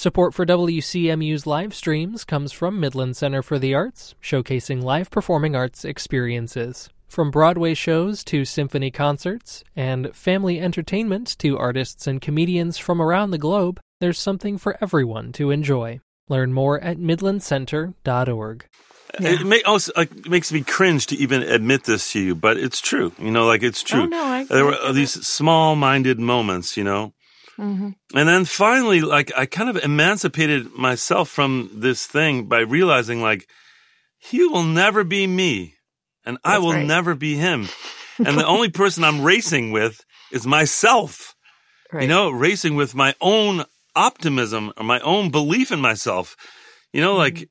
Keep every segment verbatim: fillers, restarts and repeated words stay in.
Support for W C M U's live streams comes from Midland Center for the Arts, showcasing live performing arts experiences. From Broadway shows to symphony concerts, and family entertainment to artists and comedians from around the globe, there's something for everyone to enjoy. Learn more at midland center dot org. Yeah. It, may, also, like, it makes me cringe to even admit this to you, but it's true. You know, like, it's true. Oh, no, I, there were I these small-minded moments, you know. Mm-hmm. And then finally, like, I kind of emancipated myself from this thing by realizing, like, he will never be me, and I That's will right. never be him. And the only person I'm racing with is myself. Right. You know, racing with my own optimism or my own belief in myself. You know, like,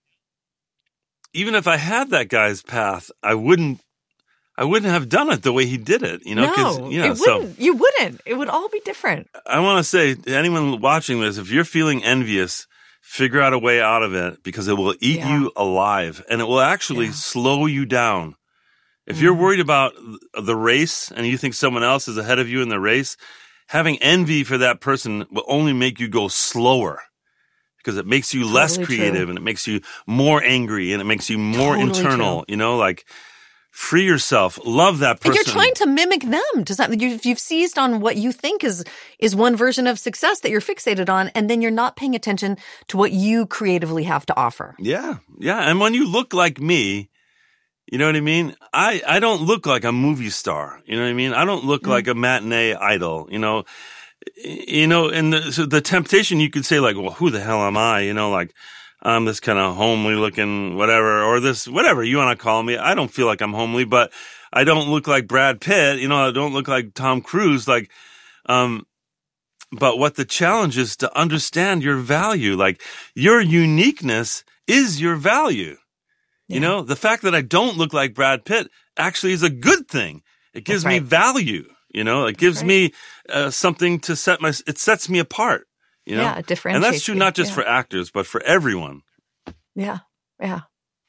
even if I had that guy's path, I wouldn't I wouldn't have done it the way he did it, you know? No, 'cause, you know, it wouldn't. So You wouldn't. It would all be different. I want to say to anyone watching this, if you're feeling envious, figure out a way out of it because it will eat Yeah. you alive and it will actually Yeah. slow you down. If you're worried about the race and you think someone else is ahead of you in the race, having envy for that person will only make you go slower. Because it makes you less Totally creative true. and it makes you more angry and it makes you more Totally internal, true. you know, like free yourself, love that person. And you're trying to mimic them to something. You've, you've seized on what you think is is one version of success that you're fixated on, and then you're not paying attention to what you creatively have to offer. Yeah, yeah. And when you look like me, you know what I mean? I, I don't look like a movie star. You know what I mean? I don't look like a matinee idol, you know? You know, and the, so the temptation, you could say like, well, who the hell am I? You know, like, I'm this kind of homely looking whatever, or this, whatever you want to call me. I don't feel like I'm homely, but I don't look like Brad Pitt. You know, I don't look like Tom Cruise. Like, um, but what the challenge is to understand your value. Like, your uniqueness is your value. Yeah. You know, the fact that I don't look like Brad Pitt actually is a good thing. It gives That's me right. value. You know, it gives right. me uh, something to set my, it sets me apart, you know? Yeah, it differentiates And that's true you. not just Yeah. for actors, but for everyone. Yeah, yeah.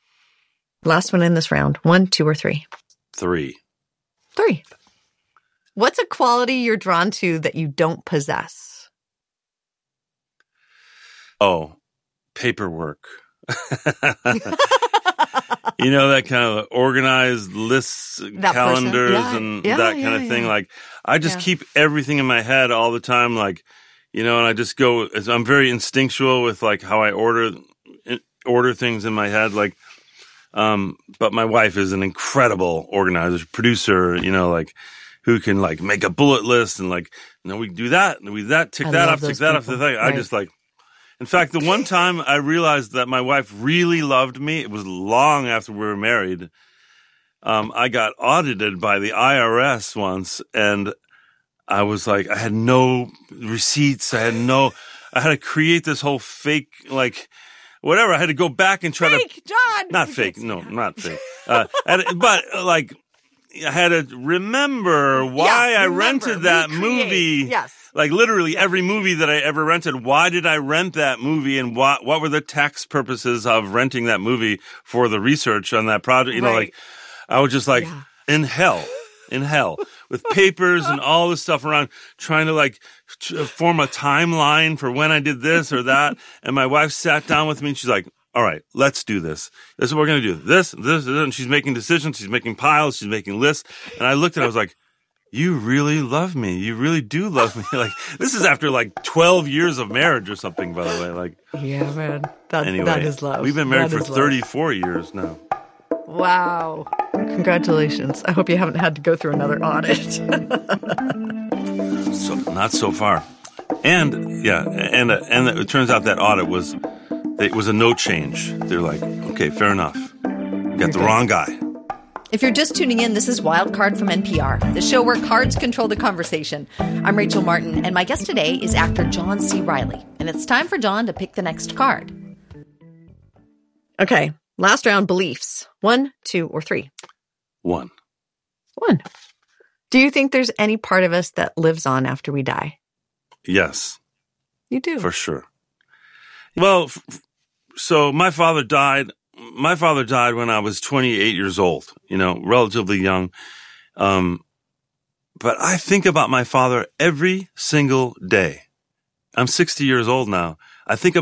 Last one in this round. One, two, or three? Three. Three. What's a quality you're drawn to that you don't possess? Oh, paperwork. You know, that kind of organized lists, That calendars, person. Yeah. and Yeah, that yeah, kind of thing. yeah. Like, I just Yeah. keep everything in my head all the time. Like, you know, and I just go, I'm very instinctual with like how I order, order things in my head. Like, um, but my wife is an incredible organizer, producer, you know, like, who can like make a bullet list and like, you know, we do that and we do that, tick I that love off, tick those that off the people. thing. I Right. just like, in fact, the one time I realized that my wife really loved me, it was long after we were married. Um, I got audited by the I R S once, and I was like, I had no receipts. I had no, I had to create this whole fake, like, whatever. I had to go back and try to, Fake, John! not fake, no, not fake. Uh, and, but like, I had to remember why Yeah, I remember, rented that recreate. movie. Yes. Like literally every movie that I ever rented, why did I rent that movie and what what were the tax purposes of renting that movie for the research on that project? You know, Right. like I was just like Yeah. in hell, in hell with papers and all this stuff around trying to like t- form a timeline for when I did this or that. And my wife sat down with me and she's like, all right, let's do this. This is what we're going to do. This, this, this. And she's making decisions. She's making piles. She's making lists. And I looked at it. I was like, you really love me. You really do love me. Like, this is after like twelve years of marriage or something, by the way. Like, Yeah, man. That, anyway, that is love. we've been married That for is love. thirty-four years now. Wow. Congratulations. I hope you haven't had to go through another audit. So, not so far. And, yeah, and, uh, and it turns out that audit was, it was a no change. They're like, okay, fair enough. You got the good. wrong guy. If you're just tuning in, this is Wild Card from N P R, the show where cards control the conversation. I'm Rachel Martin, and my guest today is actor John C. Reilly. And it's time for John to pick the next card. Okay, last round, beliefs. One, two, or three? One. One. Do you think there's any part of us that lives on after we die? Yes, You do. for sure. Well, f- f- so my father died. My father died when I was twenty-eight years old, you know, relatively young. Um, but I think about my father every single day. I'm sixty years old now. I think